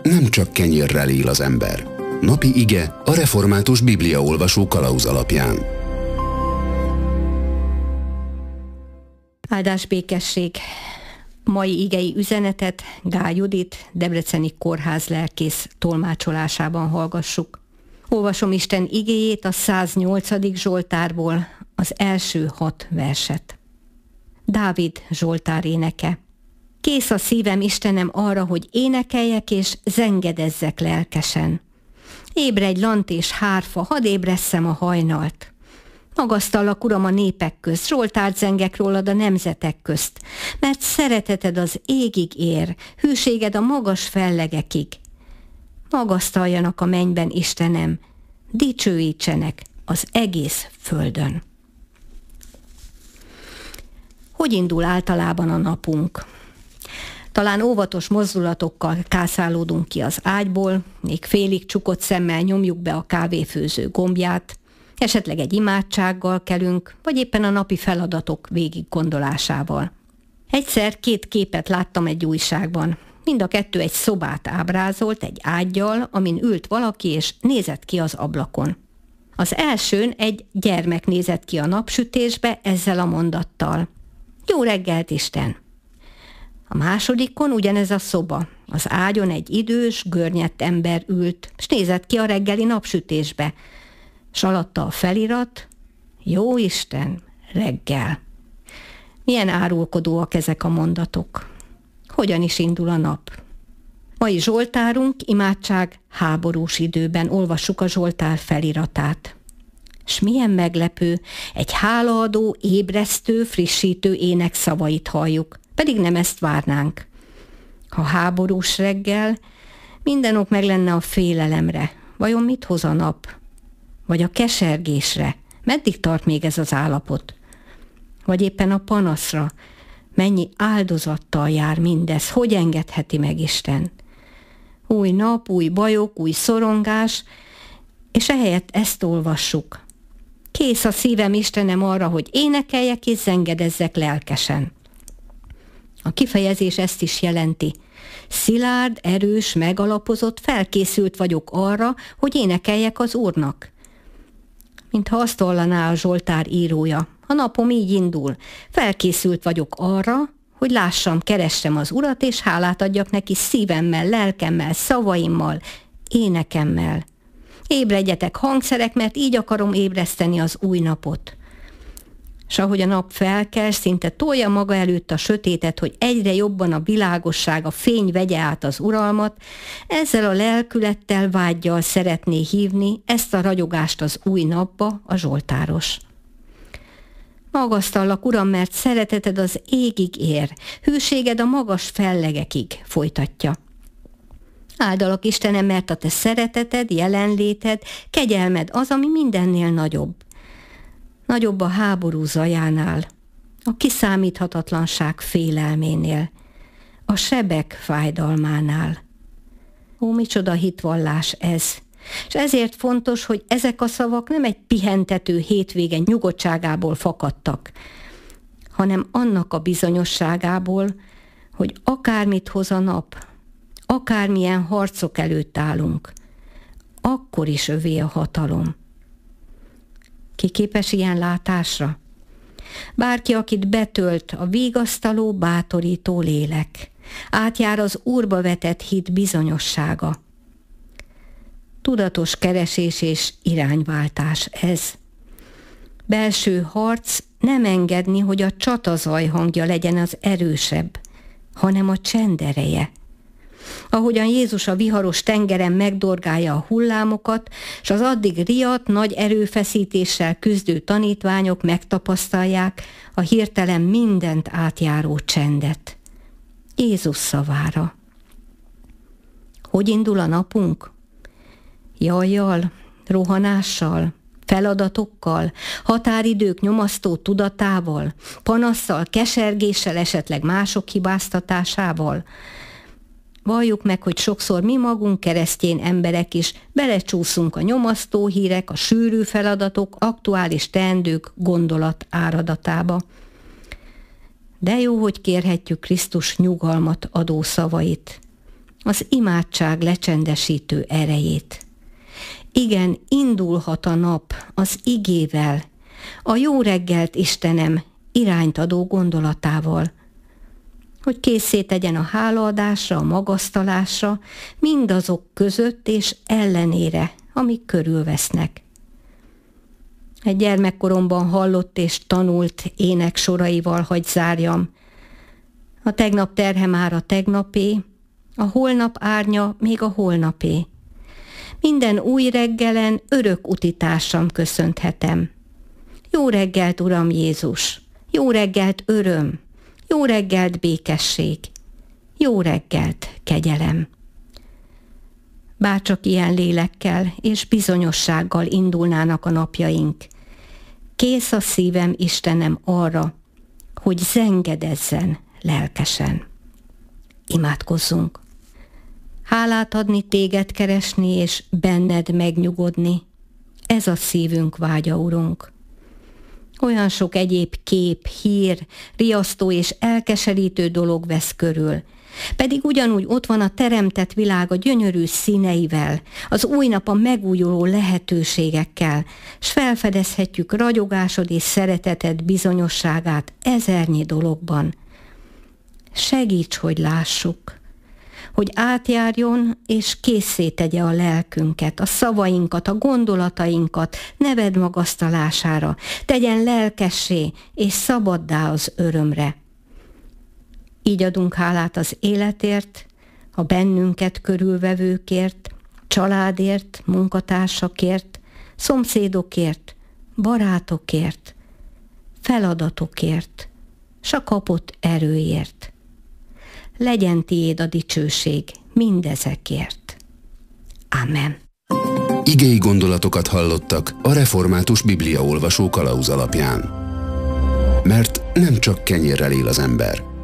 nem csak kenyérrel él az ember. Napi ige a református bibliaolvasó kalauz alapján. Áldás békesség! Mai igei üzenetet Gál Judit, debreceni kórház lelkész tolmácsolásában hallgassuk. Olvasom Isten igéjét a 108. Zsoltárból, az első 6 verset. Dávid Zsoltár éneke. Kész a szívem, Istenem, arra, hogy énekeljek és zengedezzek lelkesen. Ébredj lant és hárfa, hadd ébresszem a hajnalt. Magasztallak, Uram, a népek közt, Zsoltárt zengek rólad a nemzetek közt, mert szereteted az égig ér, hűséged a magas fellegekig. Magasztaljanak a mennyben, Istenem, dicsőítsenek az egész földön. Hogy indul általában a napunk? Talán óvatos mozdulatokkal kászálódunk ki az ágyból, még félig csukott szemmel nyomjuk be a kávéfőző gombját, esetleg egy imádsággal kelünk, vagy éppen a napi feladatok végig gondolásával. Egyszer 2 képet láttam egy újságban. Mind a 2 egy szobát ábrázolt egy ággyal, amin ült valaki és nézett ki az ablakon. Az elsőn egy gyermek nézett ki a napsütésbe ezzel a mondattal: Jó reggelt, Isten! A másodikon ugyanez a szoba. Az ágyon egy idős, görnyedt ember ült, s nézett ki a reggeli napsütésbe, s alatta a felirat: Jó Isten, reggel! Milyen árulkodóak ezek a mondatok. Hogyan is indul a nap? Mai zsoltárunk imádság háborús időben, olvassuk a zsoltár feliratát. S milyen meglepő, egy hálaadó, ébresztő, frissítő ének szavait halljuk, pedig nem ezt várnánk. Ha háborús reggel, minden ok meg lenne a félelemre. Vajon mit hoz a nap? Vagy a kesergésre? Meddig tart még ez az állapot? Vagy éppen a panaszra? Mennyi áldozattal jár mindez? Hogy engedheti meg Isten? Új nap, új bajok, új szorongás, és ehelyett ezt olvassuk. Kész a szívem, Istenem, arra, hogy énekeljek és zengedezzek lelkesen. A kifejezés ezt is jelenti. Szilárd, erős, megalapozott, felkészült vagyok arra, hogy énekeljek az Úrnak. Mintha azt vallaná a zsoltár írója. A napom így indul. Felkészült vagyok arra, hogy lássam, keressem az Urat, és hálát adjak neki szívemmel, lelkemmel, szavaimmal, énekemmel. Ébredjetek hangszerek, mert így akarom ébreszteni az új napot. S ahogy a nap felkel, szinte tolja maga előtt a sötétet, hogy egyre jobban a világosság, a fény vegye át az uralmat, ezzel a lelkülettel, vággyal szeretné hívni ezt a ragyogást az új napba a zsoltáros. Magasztallak, Uram, mert szereteted az égig ér, hűséged a magas fellegekig, folytatja. Áldalak, Istenem, mert a te szereteted, jelenléted, kegyelmed az, ami mindennél nagyobb. Nagyobb a háború zajánál, a kiszámíthatatlanság félelménél, a sebek fájdalmánál. Ó, micsoda hitvallás ez! És ezért fontos, hogy ezek a szavak nem egy pihentető hétvége nyugodtságából fakadtak, hanem annak a bizonyosságából, hogy akármit hoz a nap, akármilyen harcok előtt állunk, akkor is övé a hatalom. Ki képes ilyen látásra? Bárki, akit betölt a vigasztaló, bátorító lélek, átjár az Úrba vetett hit bizonyossága. Tudatos keresés és irányváltás ez. Belső harc, nem engedni, hogy a csatazaj hangja legyen az erősebb, hanem a csend ereje. Ahogyan Jézus a viharos tengeren megdorgálja a hullámokat, s az addig riadt, nagy erőfeszítéssel küzdő tanítványok megtapasztalják a hirtelen mindent átjáró csendet. Jézus szavára. Hogy indul a napunk? Jajjal, rohanással, feladatokkal, határidők nyomasztó tudatával, panasszal, kesergéssel, esetleg mások hibáztatásával. Valljuk meg, hogy sokszor mi magunk, keresztény emberek is belecsúszunk a nyomasztó hírek, a sűrű feladatok, aktuális teendők gondolat áradatába. De jó, hogy kérhetjük Krisztus nyugalmat adó szavait. az imádság lecsendesítő erejét. Igen, indulhat a nap az igével, a jó reggelt Istenem irányt adó gondolatával, hogy készé tegyen a hálaadásra, a magasztalásra, mindazok között és ellenére, amik körülvesznek. Egy gyermekkoromban hallott és tanult ének soraival hagy zárjam. A tegnap terhe már a tegnapé, a holnap árnya még a holnapé. Minden új reggelen örök utitársam köszönthetem. Jó reggelt, Uram Jézus! Jó reggelt, öröm! Jó reggelt, békesség! Jó reggelt, kegyelem! Bárcsak ilyen lélekkel és bizonyossággal indulnának a napjaink. Kész a szívem, Istenem, arra, hogy zengedezzen lelkesen. Imádkozzunk! Hálát adni, téged keresni, és benned megnyugodni. Ez a szívünk vágya, Urunk. Olyan sok egyéb kép, hír, riasztó és elkeserítő dolog vesz körül. Pedig ugyanúgy ott van a teremtett világ a gyönyörű színeivel, az új nap a megújuló lehetőségekkel, s felfedezhetjük ragyogásod és szereteted bizonyosságát ezernyi dologban. Segíts, hogy lássuk, hogy átjárjon és készé tegye a lelkünket, a szavainkat, a gondolatainkat neved magasztalására, tegyen lelkessé és szabaddá az örömre. Így adunk hálát az életért, a bennünket körülvevőkért, családért, munkatársakért, szomszédokért, barátokért, feladatokért, s a kapott erőért. Legyen tiéd a dicsőség mindezekért. Amen. Igei gondolatokat hallottak a Református Bibliaolvasó kalauz alapján. Mert nem csak kenyérrel él az ember,